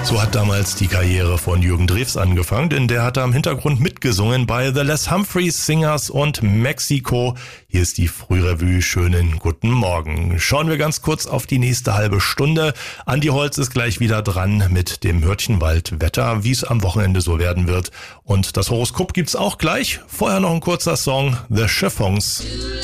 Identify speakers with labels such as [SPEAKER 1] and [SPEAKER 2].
[SPEAKER 1] So hat damals die Karriere von Jürgen Drews angefangen, denn der hat am Hintergrund mitgesungen bei The Les Humphreys Singers und Mexiko. Hier ist die Frührevue. Schönen guten Morgen. Schauen wir ganz kurz auf die nächste halbe Stunde. Andi Holz ist gleich wieder dran mit dem Hürtchenwald-Wetter, wie es am Wochenende so werden wird. Und das Horoskop gibt's auch gleich. Vorher noch ein kurzer Song, The Chiffons.